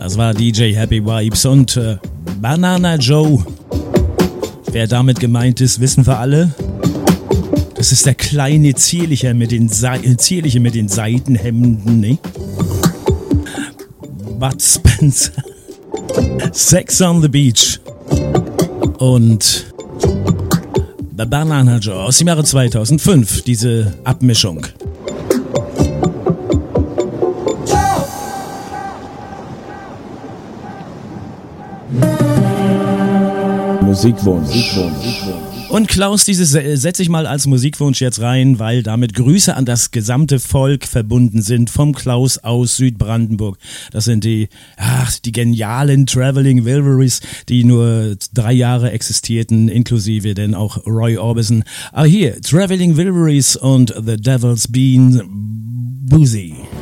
Das war DJ Happy Vibes und Banana Joe. Wer damit gemeint ist, wissen wir alle. Das ist der kleine Zierliche mit den Seitenhemden, ne? Bud Spencer. Sex on the Beach. Und Banana Joe aus dem Jahre 2005, diese Abmischung. Musikwunsch. Und Klaus, dieses setze ich mal als Musikwunsch jetzt rein, weil damit Grüße an das gesamte Volk verbunden sind, vom Klaus aus Südbrandenburg. Das sind die genialen Traveling Wilburys, die nur 3 Jahre existierten, inklusive denn auch Roy Orbison. Aber hier, Traveling Wilburys und The Devil's Been Boozy.